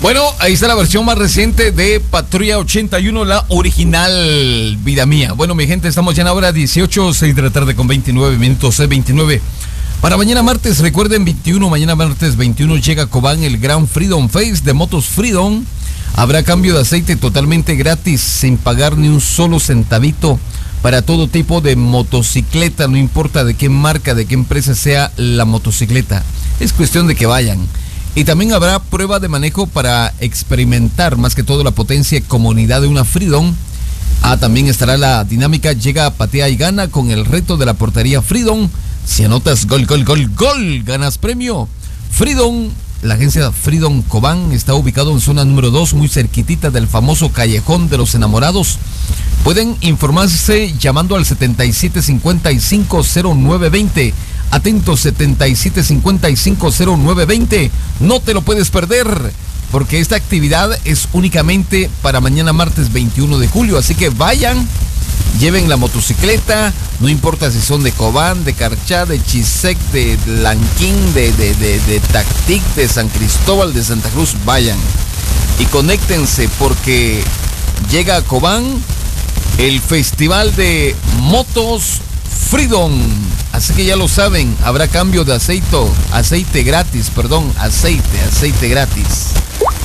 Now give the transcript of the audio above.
Bueno, ahí está la versión más reciente de Patrulla 81, la original, vida mía. Bueno, mi gente, estamos ya en la hora 18, 6 de la tarde con 29 minutos, 29. Para mañana martes, recuerden, mañana martes 21 llega Cobán el Gran Freedom Face de Motos Freedom. Habrá cambio de aceite totalmente gratis, sin pagar ni un solo centavito, para todo tipo de motocicleta, no importa de qué marca, de qué empresa sea la motocicleta. Es cuestión de que vayan. Y también habrá prueba de manejo para experimentar más que todo la potencia y comodidad de una Freedom. También estará la dinámica Llega, Patea y Gana con el reto de la portería Freedom. Si anotas gol, ganas premio. Freedom, la agencia Freedom Cobán está ubicado en zona número 2, muy cerquitita del famoso Callejón de los Enamorados. Pueden informarse llamando al 77550920. Atentos, 77550920. No te lo puedes perder, porque esta actividad es únicamente para mañana martes 21 de julio. Así que vayan, lleven la motocicleta, no importa si son de Cobán, de Carchá, de Chisec, de Lanquín, de Tactic, de San Cristóbal, de Santa Cruz, vayan y conéctense, porque llega a Cobán el Festival de Motos Freedom. Así que ya lo saben, habrá cambio de aceite gratis.